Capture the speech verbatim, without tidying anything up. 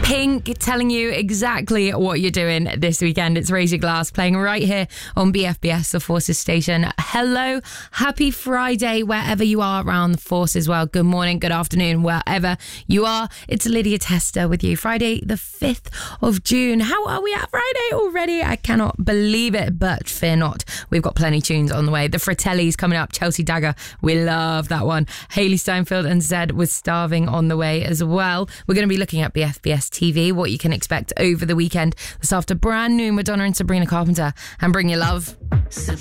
Pink telling you exactly what you're doing this weekend. It's Raise Your Glass playing right here on B F B S, the Forces station. Hello, happy Friday wherever you are around the Force as well. Good morning, good afternoon, wherever you are. It's Lydia Tester with you. Friday the fifth of June. How are we at Friday already? I cannot believe it, but fear not. We've got plenty of tunes on the way. The Fratellis coming up, Chelsea Dagger. We love that one. Hayley Steinfeld and Zed with Starving on the way as well. We're going to be looking at B F B S T V, what you can expect over the weekend. This after brand new Madonna and Sabrina Carpenter and Bring Your Love.